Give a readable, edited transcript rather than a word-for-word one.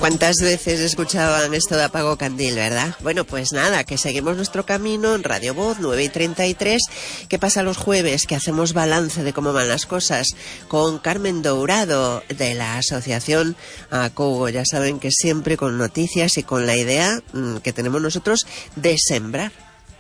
¿Cuántas veces escuchaban esto de Apago Candil, verdad? Bueno, pues nada, que seguimos nuestro camino en Radio Voz 9:33. ¿Qué pasa los jueves? Que hacemos balance de cómo van las cosas con Carmen Dourado de la asociación ACOGO. Ya saben que siempre con noticias y con la idea que tenemos nosotros de sembrar.